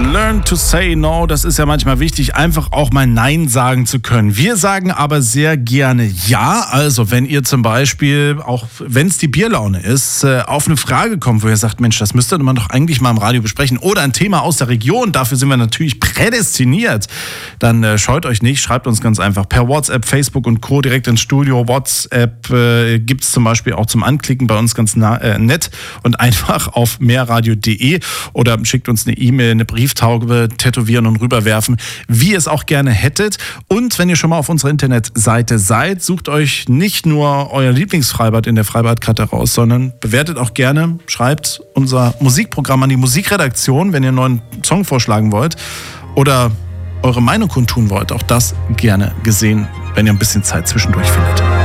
Learn to say no, das ist ja manchmal wichtig, einfach auch mal Nein sagen zu können. Wir sagen aber sehr gerne Ja. Also wenn ihr zum Beispiel, auch wenn es die Bierlaune ist, auf eine Frage kommt, wo ihr sagt, Mensch, das müsste man doch eigentlich mal im Radio besprechen, oder ein Thema aus der Region, dafür sind wir natürlich prädestiniert, dann scheut euch nicht, schreibt uns ganz einfach per WhatsApp, Facebook und Co. direkt ins Studio. WhatsApp gibt es zum Beispiel auch zum Anklicken bei uns ganz nett und einfach auf mehrradio.de, oder schickt uns eine E-Mail, eine Brieftaube, tätowieren und rüberwerfen, wie ihr es auch gerne hättet. Und wenn ihr schon mal auf unserer Internetseite seid, sucht euch nicht nur euer Lieblingsfreibad in der Freibadkarte raus, sondern bewertet auch gerne, schreibt unser Musikprogramm an die Musikredaktion, wenn ihr einen neuen Song vorschlagen wollt oder eure Meinung kundtun wollt. Auch das gerne gesehen, wenn ihr ein bisschen Zeit zwischendurch findet.